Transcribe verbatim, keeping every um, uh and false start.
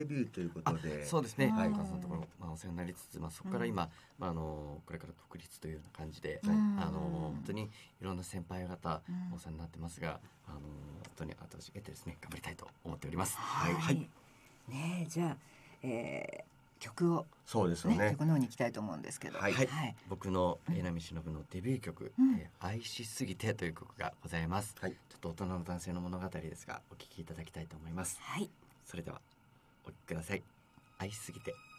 デビューということで。 そうですね、 はい、 お母さんのところ、まあ、お世話になりつつ、まあ、そこから今、うんまあ、あのこれから独立というような感じで、はい、あの本当にいろんな先輩方、お世話になってますが、あの本当に後押し受けてですね頑張りたいと思っております。 はい、はい、ねえ、じゃあ、えー、曲を、 そうですよね、 曲の方に行きたいと思うんですけど、 はいはいはい、 僕の榎並忍のデビュー曲、うんえー、愛しすぎてという曲がございます、はい、ちょっと大人の男性の物語ですがお聴きいただきたいと思います。 はい、 それではお聴きください。愛しすぎて。